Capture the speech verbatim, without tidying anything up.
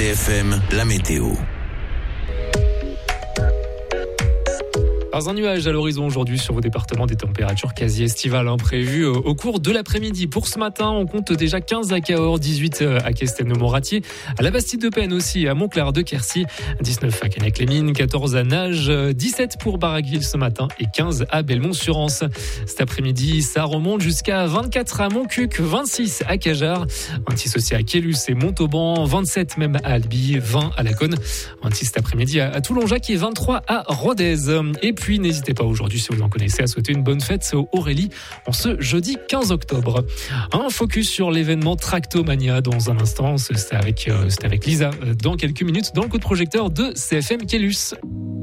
C F M, la météo. Pas un nuage à l'horizon aujourd'hui sur vos départements, des températures quasi estivales hein, prévues au cours de l'après-midi. Pour ce matin, on compte déjà quinze à Cahors, dix-huit à Castelnau-Moratier, à la Bastide de Penne aussi, à Montclar de Quercy, dix-neuf à Cagnac-les-Mines, quatorze à Nages, dix-sept pour Barraqueville ce matin et quinze à Belmont-sur-Anse. Cet après-midi, ça remonte jusqu'à vingt-quatre à Montcuq, vingt-six à Cajarc, vingt-six aussi à Quélus et Montauban, vingt-sept même à Albi, vingt à Laconne, vingt-six cet après-midi à Toulonjac et vingt-trois à Rodez. Et puis n'hésitez pas aujourd'hui, si vous en connaissez, à souhaiter une bonne fête aux Aurélie en ce jeudi quinze octobre. Un focus sur l'événement Tractomania dans un instant. C'est avec, c'est avec Lisa dans quelques minutes dans le coup de projecteur de C F M Quélus.